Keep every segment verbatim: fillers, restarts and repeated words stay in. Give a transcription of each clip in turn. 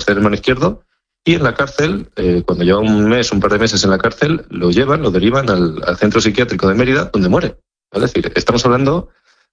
tercer hermano izquierdo, y en la cárcel, eh, cuando lleva un mes, un par de meses en la cárcel, lo llevan, lo derivan al, al centro psiquiátrico de Mérida, donde muere. Es decir, estamos hablando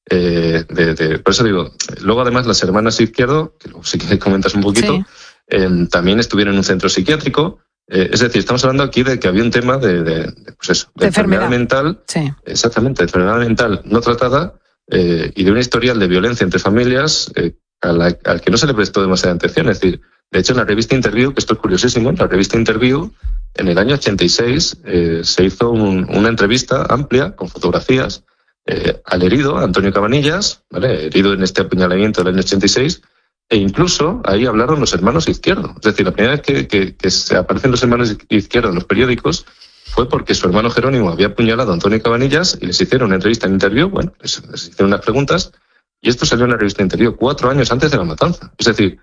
eh, de, de... Por eso digo, luego además las hermanas Izquierdo, que luego si quieres comentas un poquito, sí. eh, también estuvieron en un centro psiquiátrico. Eh, es decir, estamos hablando aquí de que había un tema de, de, de, pues eso, de, de enfermedad mental, sí. exactamente, de enfermedad mental no tratada eh, y de un historial de violencia entre familias eh, a la, al que no se le prestó demasiada atención. Es decir, de hecho, en la revista Interview, que esto es curiosísimo, en la revista Interview, en el año ochenta y seis, eh, se hizo un, una entrevista amplia con fotografías eh, al herido, Antonio Cabanillas, ¿vale? Herido en este apuñalamiento del año ochenta y seis, e incluso ahí hablaron los hermanos Izquierdo. Es decir, la primera vez que, que, que se aparecen los hermanos Izquierdo en los periódicos fue porque su hermano Jerónimo había apuñalado a Antonio Cabanillas y les hicieron una entrevista en Interview, bueno, les, les hicieron unas preguntas, y esto salió en la revista Interview cuatro años antes de la matanza. Es decir,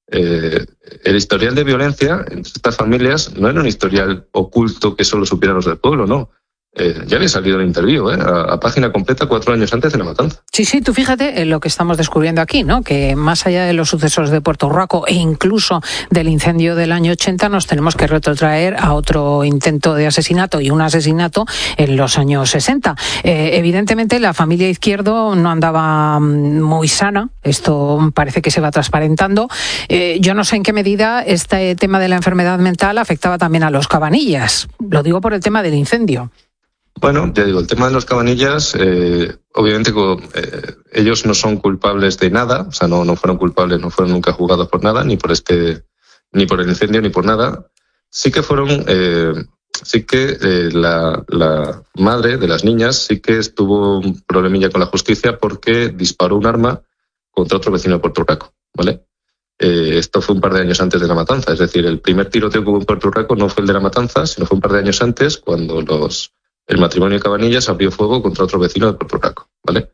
Eh, el historial de violencia entre estas familias no era un historial oculto que solo supieran los del pueblo, no. Eh, ya había salido el Interview, ¿eh? a, a página completa cuatro años antes de la matanza. Sí, sí, tú fíjate en lo que estamos descubriendo aquí, ¿no? Que más allá de los sucesos de Puerto Urraco e incluso del incendio del año ochenta, nos tenemos que retrotraer a otro intento de asesinato y un asesinato en los años sesenta. Eh, evidentemente la familia Izquierdo no andaba muy sana, esto parece que se va transparentando. Eh, yo no sé en qué medida este tema de la enfermedad mental afectaba también a los Cabanillas. Lo digo por el tema del incendio. Bueno, ya digo, el tema de los Cabanillas, eh, obviamente eh, ellos no son culpables de nada, o sea, no, no fueron culpables, no fueron nunca juzgados por nada, ni por este, ni por el incendio, ni por nada. Sí que fueron, eh, sí que eh, la, la madre de las niñas sí que estuvo un problemilla con la justicia porque disparó un arma contra otro vecino de Puerto Urraco, ¿vale? Eh, esto fue un par de años antes de la matanza, es decir, el primer tiroteo que hubo en Puerto Urraco no fue el de la matanza, sino fue un par de años antes cuando los el matrimonio Cabanillas abrió fuego contra otro vecino de Puerto Urraco, ¿vale?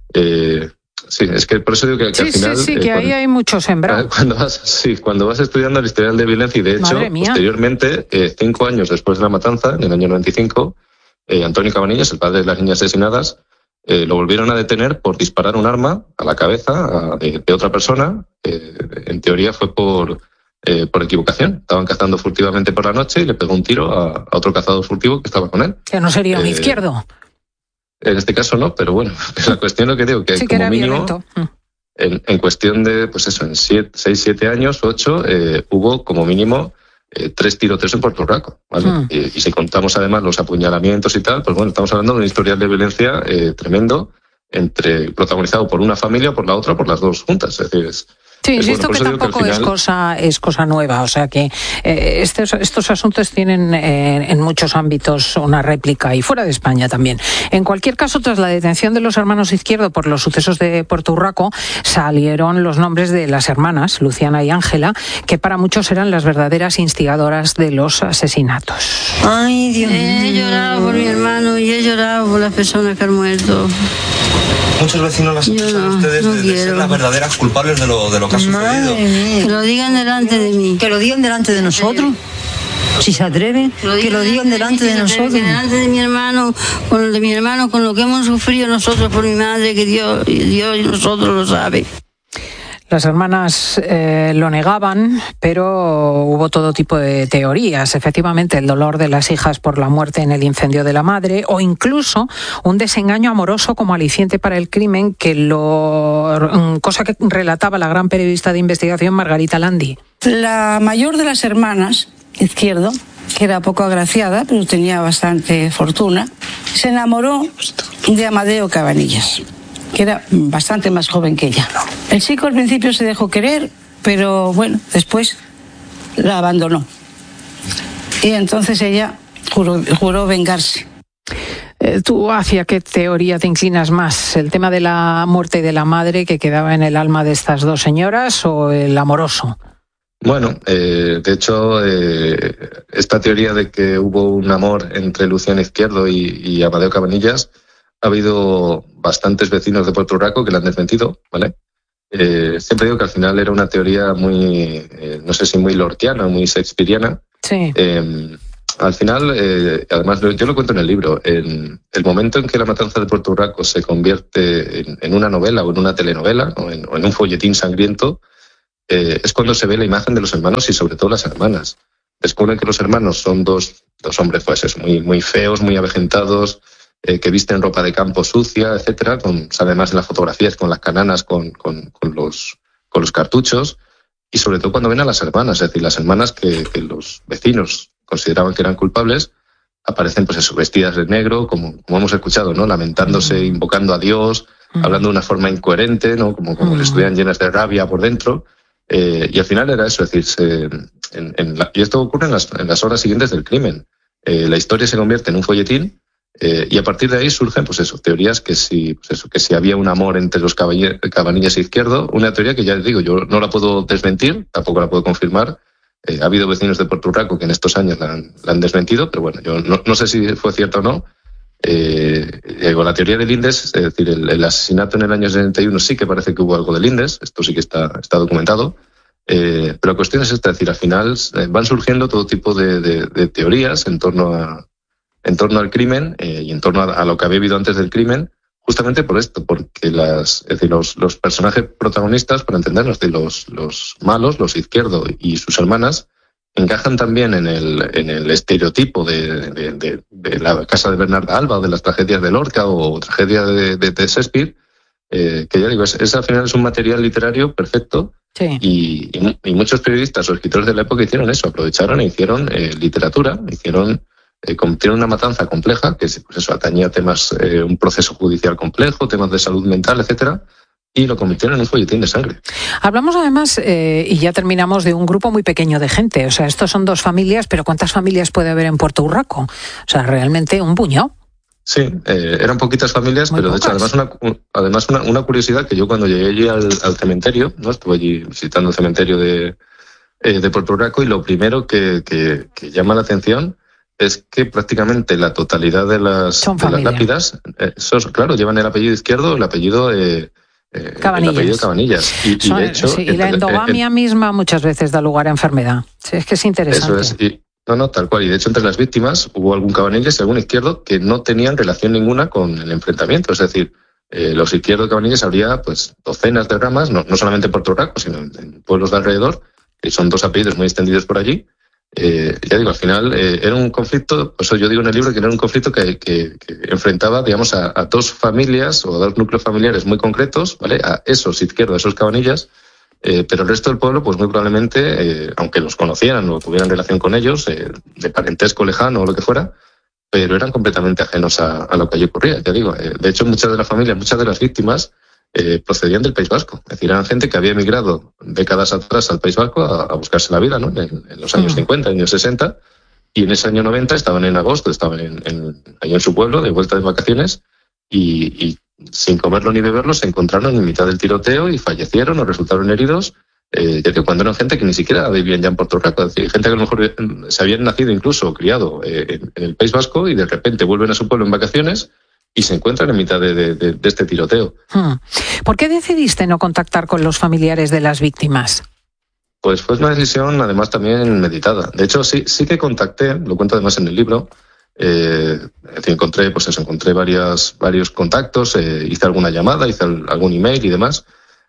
Eh, sí, es que por eso digo que, que sí, al final... Sí, sí, eh, que cuando, ahí hay mucho sembrado. Cuando vas, sí, cuando vas estudiando el historial de violencia, y de hecho, posteriormente, eh, cinco años después de la matanza, en el año noventa y cinco, eh, Antonio Cabanillas, el padre de las niñas asesinadas, eh, lo volvieron a detener por disparar un arma a la cabeza a, de, de otra persona. Eh, en teoría fue por... Eh, por equivocación. Estaban cazando furtivamente por la noche y le pegó un tiro a, a otro cazador furtivo que estaba con él. Que no sería un eh, izquierdo. En este caso no, pero bueno, la cuestión lo que digo, que sí, como que mínimo, en, en cuestión de, pues eso, en siete, seis, siete años, ocho, eh, hubo como mínimo eh, tres tiroteos en Puerto Urraco, ¿vale? Mm. Y, y si contamos además los apuñalamientos y tal, pues bueno, estamos hablando de un historial de violencia eh, tremendo, entre protagonizado por una familia o por la otra, por las dos juntas. Es decir, es, Sí, insisto bueno, que tampoco que final... es cosa es cosa nueva, o sea que eh, estos, estos asuntos tienen eh, en muchos ámbitos una réplica y fuera de España también. En cualquier caso, tras la detención de los hermanos Izquierdo por los sucesos de Puerto Urraco, salieron los nombres de las hermanas, Luciana y Ángela, que para muchos eran las verdaderas instigadoras de los asesinatos. Ay, Dios mío. He llorado por mi hermano y he llorado por las personas que han muerto. Muchos vecinos las acusan a ustedes no de, de ser las verdaderas culpables de lo, de lo que ha sucedido. Que lo digan delante de mí. Que lo digan delante de nosotros. Si se atreven, que lo digan, que lo digan delante de, de nosotros. Que delante de mi hermano, con el de mi hermano, con lo que hemos sufrido nosotros por mi madre, que Dios, Dios y nosotros lo saben. Las hermanas eh, lo negaban, pero hubo todo tipo de teorías. Efectivamente, el dolor de las hijas por la muerte en el incendio de la madre, o incluso un desengaño amoroso como aliciente para el crimen, que lo cosa que relataba la gran periodista de investigación Margarita Landi. La mayor de las hermanas, Izquierdo, que era poco agraciada, pero tenía bastante fortuna, se enamoró de Amadeo Cabanillas, que era bastante más joven que ella. El chico al principio se dejó querer, pero bueno, después la abandonó. Y entonces ella juró, juró vengarse. Eh, ¿Tú hacia qué teoría te inclinas más? ¿El tema de la muerte de la madre que quedaba en el alma de estas dos señoras o el amoroso? Bueno, eh, de hecho, eh, esta teoría de que hubo un amor entre Luciana Izquierdo y, y Amadeo Cabanillas, ha habido bastantes vecinos de Puerto Urraco que la han desmentido, ¿vale? Eh, siempre digo que al final era una teoría muy, eh, no sé si muy lortiana, muy shakespeariana. Sí. Eh, al final, eh, además, yo lo cuento en el libro, en el momento en que la matanza de Puerto Urraco se convierte en, en una novela o en una telenovela o en, o en un folletín sangriento, eh, es cuando se ve la imagen de los hermanos y sobre todo las hermanas. Descubren que los hermanos son dos, dos hombres pues eso, muy, muy feos, muy avejentados, eh, que visten ropa de campo sucia, etcétera. Con, sale más en las fotografías con las cananas, con, con, con, los, con los cartuchos. Y sobre todo cuando ven a las hermanas, es decir, las hermanas que, que los vecinos consideraban que eran culpables, aparecen pues eso, vestidas de negro, como, como hemos escuchado, ¿no? Lamentándose, mm. invocando a Dios, mm. hablando de una forma incoherente, ¿no? Como, como mm. que estuvieran llenas de rabia por dentro. Eh, y al final era eso, es decir, se, en, en la, y esto ocurre en las, en las horas siguientes del crimen. Eh, la historia se convierte en un folletín eh, y a partir de ahí surgen, pues eso, teorías que si, pues eso, que si había un amor entre los Cabanillas e Izquierdo, una teoría que ya les digo, yo no la puedo desmentir, tampoco la puedo confirmar. Eh, ha habido vecinos de Puerto Urraco que en estos años la han, la han desmentido, pero bueno, yo no, no sé si fue cierto o no. Eh, con la teoría de Lindes, es decir, el, el asesinato en el año setenta y uno sí que parece que hubo algo de Lindes, esto sí que está, está documentado, eh, pero la cuestión es esta, es decir, al final eh, van surgiendo todo tipo de, de, de teorías en torno a en torno al crimen eh, y en torno a, a lo que había habido antes del crimen, justamente por esto, porque las, es decir, los, los personajes protagonistas, para entendernos, de los, los malos, los Izquierdo y sus hermanas, encajan también en el, en el estereotipo de, de, de, de la casa de Bernarda Alba o de las tragedias de Lorca o tragedia de, de, de Shakespeare, eh, que ya digo, es, es al final es un material literario perfecto. Sí. Y, y, y muchos periodistas o escritores de la época hicieron eso, aprovecharon e hicieron eh, literatura, hicieron eh, cometieron una matanza compleja que pues eso atañía temas, eh, un proceso judicial complejo, temas de salud mental, etcétera. Y lo convirtieron en un folletín de sangre. Hablamos además, eh, y ya terminamos, de un grupo muy pequeño de gente. O sea, estos son dos familias, pero ¿cuántas familias puede haber en Puerto Urraco? O sea, realmente un puñado. Sí, eh, eran poquitas familias, muy pero pocas. De hecho, además una, además una, una curiosidad que yo cuando llegué allí al, al cementerio, ¿no? Estuve allí visitando el cementerio de, eh, de Puerto Urraco, y lo primero que, que, que llama la atención es que prácticamente la totalidad de las, de las lápidas, eh, esos, claro, llevan el apellido Izquierdo, el apellido... Eh, Eh, Cabanillas. El apellido de Cabanillas. Y, y, de hecho, sí, y la endogamia eh, eh, misma muchas veces da lugar a enfermedad. Sí, es que es interesante. Eso es. Y, no, no, tal cual. Y de hecho, entre las víctimas hubo algún Cabanillas y algún Izquierdo que no tenían relación ninguna con el enfrentamiento. Es decir, eh, los Izquierdo Cabanillas habría pues docenas de ramas, no, no solamente en Puerto Urraco, sino en, en pueblos de alrededor, que son dos apellidos muy extendidos por allí. Eh, ya digo, al final eh, era un conflicto, por eso yo digo en el libro que era un conflicto que, que, que enfrentaba, digamos, a, a dos familias o a dos núcleos familiares muy concretos, ¿vale? A esos Izquierdo, a esos Cabanillas, eh, pero el resto del pueblo, pues muy probablemente, eh, aunque los conocieran o tuvieran relación con ellos, eh, de parentesco lejano o lo que fuera, pero eran completamente ajenos a, a lo que allí ocurría, ya digo. Eh, de hecho, muchas de las familias, muchas de las víctimas, Eh, procedían del País Vasco. Es decir, eran gente que había emigrado décadas atrás al País Vasco a, a buscarse la vida, ¿no? En, en los años cincuenta, años sesenta, y en ese año noventa estaban en agosto, estaban en, en, ahí en su pueblo, de vuelta de vacaciones, y, y sin comerlo ni beberlo se encontraron en mitad del tiroteo y fallecieron o resultaron heridos, eh, ya que cuando eran gente que ni siquiera vivían ya en Puerto Rico, es decir, gente que a lo mejor se habían nacido incluso, criado eh, en, en el País Vasco y de repente vuelven a su pueblo en vacaciones y se encuentran en mitad de, de, de, de este tiroteo. Hmm. ¿Por qué decidiste no contactar con los familiares de las víctimas? Pues fue una decisión además también meditada. De hecho, sí, sí que contacté, lo cuento además en el libro, eh, es decir, encontré, pues eso, encontré varias, varios contactos, eh, hice alguna llamada, hice algún email y demás,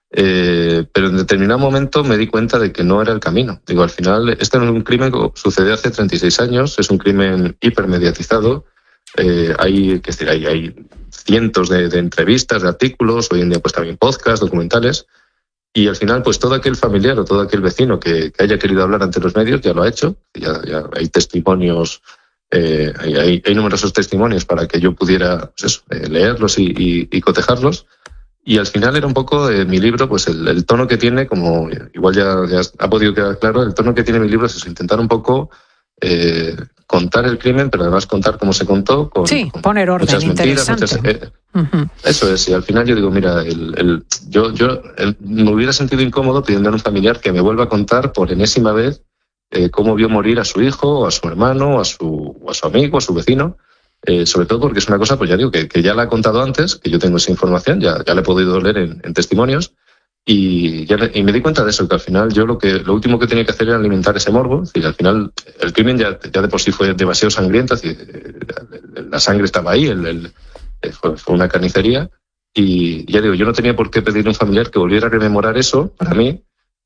eh, pero en determinado momento me di cuenta de que no era el camino. Digo, al final, este es un crimen que sucedió hace treinta y seis años, es un crimen hipermediatizado. Eh, hay, que decir, hay, hay cientos de, de entrevistas, de artículos, hoy en día pues también podcasts, documentales, y al final pues todo aquel familiar o todo aquel vecino que, que haya querido hablar ante los medios ya lo ha hecho, ya, ya hay testimonios, eh, hay, hay, hay numerosos testimonios para que yo pudiera pues eso, eh, leerlos y, y, y cotejarlos, y al final era un poco eh, mi libro, pues el, el tono que tiene, como igual ya, ya ha podido quedar claro, el tono que tiene mi libro es eso, intentar un poco Eh, contar el crimen, pero además contar cómo se contó, con, sí, con poner orden, muchas mentiras, muchas, eh, uh-huh. Eso es, y al final yo digo, mira, el, el, yo, yo el, me hubiera sentido incómodo pidiendo a un familiar que me vuelva a contar por enésima vez eh, cómo vio morir a su hijo, o a su hermano, o a su, o a su amigo, a su vecino, eh, sobre todo porque es una cosa, pues ya digo, que, que ya la he contado antes, que yo tengo esa información, ya, ya la he podido leer en, en testimonios. Y, ya, y me di cuenta de eso, que al final yo lo que lo último que tenía que hacer era alimentar ese morbo. Es decir, al final el crimen ya, ya de por sí fue demasiado sangriento, es decir, la sangre estaba ahí, el, el, fue, fue una carnicería. Y ya digo, yo no tenía por qué pedirle a un familiar que volviera a rememorar eso para mí,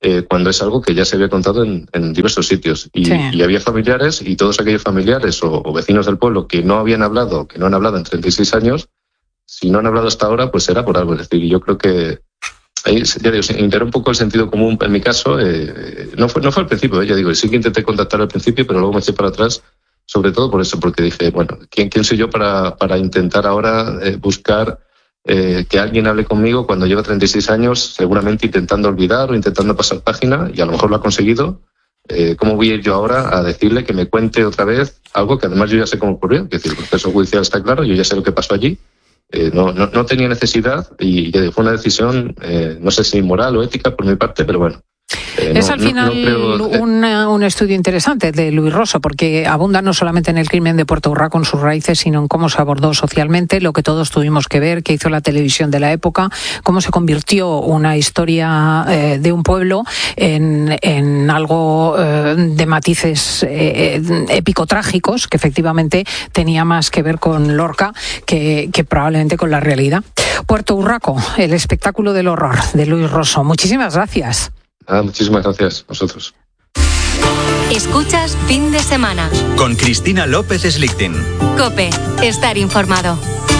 eh, cuando es algo que ya se había contado en, en diversos sitios. Y, sí. y había familiares, y todos aquellos familiares o, o vecinos del pueblo que no habían hablado, que no han hablado en treinta y seis años, si no han hablado hasta ahora, pues será por algo. Es decir, yo creo que ahí, ya digo, integré un poco el sentido común en mi caso. Eh, no, fue, no fue al principio, eh, ya digo, sí que intenté contactar al principio, pero luego me eché para atrás, sobre todo por eso, porque dije, bueno, ¿quién, quién soy yo para, para intentar ahora eh, buscar eh, que alguien hable conmigo cuando lleva treinta y seis años, seguramente intentando olvidar o intentando pasar página, y a lo mejor lo ha conseguido? Eh, ¿Cómo voy a ir yo ahora a decirle que me cuente otra vez algo que además yo ya sé cómo ocurrió? Es decir, el proceso judicial está claro, yo ya sé lo que pasó allí. Eh, no, no, no tenía necesidad y fue una decisión, eh, no sé si moral o ética por mi parte, pero bueno. Eh, es no, al final no, no creo... una, un estudio interesante de Luis Rosso, porque abunda no solamente en el crimen de Puerto Urraco en sus raíces, sino en cómo se abordó socialmente, lo que todos tuvimos que ver, que hizo la televisión de la época, cómo se convirtió una historia eh, de un pueblo en, en algo eh, de matices eh, épico-trágicos, que efectivamente tenía más que ver con Lorca que, que probablemente con la realidad. Puerto Urraco, el espectáculo del horror de Luis Rosso. Muchísimas gracias. Ah, muchísimas gracias a vosotros. Escuchas Fin de Semana con Cristina López Slichting. COPE, estar informado.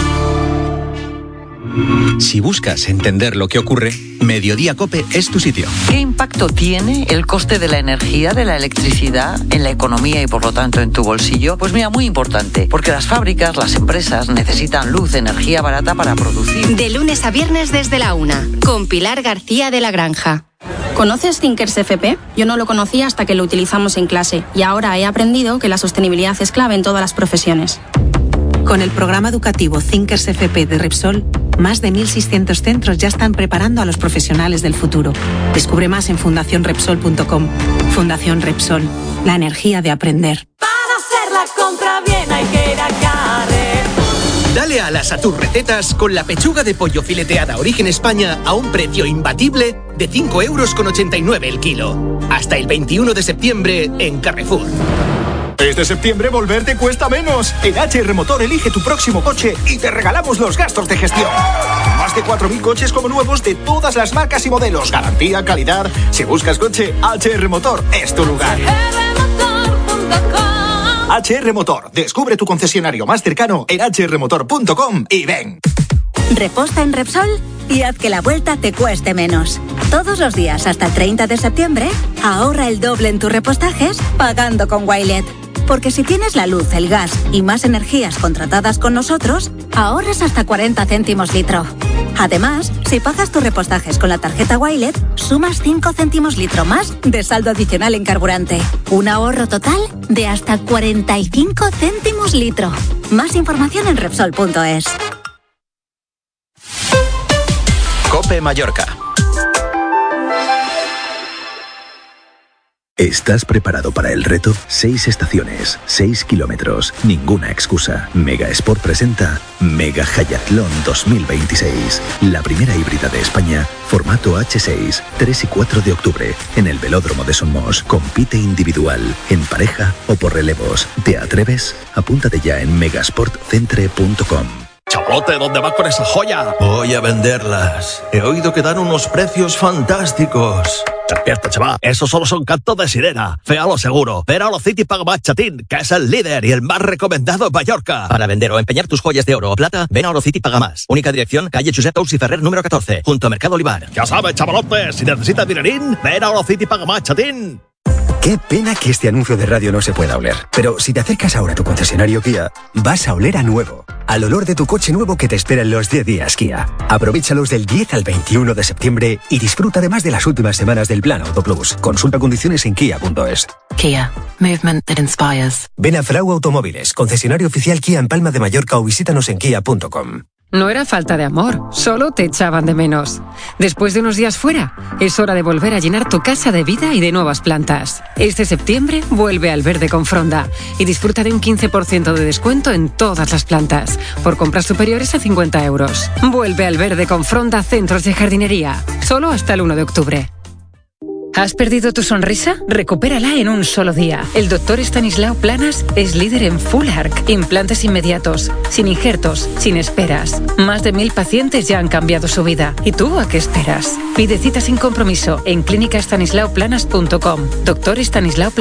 Si buscas entender lo que ocurre, Mediodía COPE es tu sitio. ¿Qué impacto tiene el coste de la energía, de la electricidad, en la economía y por lo tanto en tu bolsillo? Pues mira, muy importante, porque las fábricas, las empresas necesitan luz, energía barata para producir. De lunes a viernes desde la una, con Pilar García de la Granja. ¿Conoces Thinkers F P? Yo no lo conocía hasta que lo utilizamos en clase y ahora he aprendido que la sostenibilidad es clave en todas las profesiones. Con el programa educativo Thinkers F P de Repsol, más de mil seiscientos centros ya están preparando a los profesionales del futuro. Descubre más en fundación repsol punto com. Fundación Repsol, la energía de aprender. Para hacer la compra bien hay que ir a Carrefour. Dale alas a tus recetas con la pechuga de pollo fileteada Origen España a un precio imbatible de cinco euros con ochenta y nueve el kilo. Hasta el veintiuno de septiembre en Carrefour. Este septiembre volver te cuesta menos. En H R Motor elige tu próximo coche y te regalamos los gastos de gestión. Más de cuatro mil coches como nuevos de todas las marcas y modelos. Garantía, calidad. Si buscas coche, H R Motor es tu lugar. H R Motor. Descubre tu concesionario más cercano en h r motor punto com y ven. Reposta en Repsol y haz que la vuelta te cueste menos. Todos los días hasta el treinta de septiembre, ahorra el doble en tus repostajes pagando con Wilet. Porque si tienes la luz, el gas y más energías contratadas con nosotros, ahorras hasta cuarenta céntimos litro. Además, si pagas tus repostajes con la tarjeta Wilet, sumas cinco céntimos litro más de saldo adicional en carburante. Un ahorro total de hasta cuarenta y cinco céntimos litro. Más información en repsol punto es. COPE Mallorca. ¿Estás preparado para el reto? Seis estaciones, seis kilómetros, ninguna excusa. Mega Sport presenta Mega Hayatlón dos mil veintiséis. La primera híbrida de España, formato hache seis, tres y cuatro de octubre, en el Velódromo de Somos. Compite individual, en pareja o por relevos. ¿Te atreves? Apúntate ya en megasport centre punto com. Chapote, ¿dónde vas con esa joya? Voy a venderlas. He oído que dan unos precios fantásticos. Despierta, chaval. Esos solo son cantos de sirena. Féalo seguro. Ven a Orocity Paga Más Chatín, que es el líder y el más recomendado en Mallorca. Para vender o empeñar tus joyas de oro o plata, ven a Orocity Paga Más. Única dirección, calle Josep Tous y Ferrer número catorce, junto a Mercado Olivar. Ya sabes, chavalotes, si necesitas dinerín, ven a Orocity Paga Más Chatín. Qué pena que este anuncio de radio no se pueda oler. Pero si te acercas ahora a tu concesionario Kia, vas a oler a nuevo. Al olor de tu coche nuevo que te espera en los diez días Kia. Aprovéchalos del diez al veintiuno de septiembre y disfruta además de las últimas semanas del Plan Auto Plus. Consulta condiciones en kia punto es. Kia. Movement that inspires. Ven a Frau Automóviles, concesionario oficial Kia en Palma de Mallorca o visítanos en kia punto com. No era falta de amor, solo te echaban de menos. Después de unos días fuera, es hora de volver a llenar tu casa de vida y de nuevas plantas. Este septiembre vuelve al verde con Fronda y disfruta de un quince por ciento de descuento en todas las plantas, por compras superiores a cincuenta euros. Vuelve al verde con Fronda Centros de Jardinería, solo hasta el uno de octubre. ¿Has perdido tu sonrisa? Recupérala en un solo día. El doctor Estanislao Planas es líder en Full Arch. Implantes inmediatos, sin injertos, sin esperas. Más de mil pacientes ya han cambiado su vida. ¿Y tú a qué esperas? Pide cita sin compromiso en clínica estanislao planas punto com. Doctor Estanislao Planas.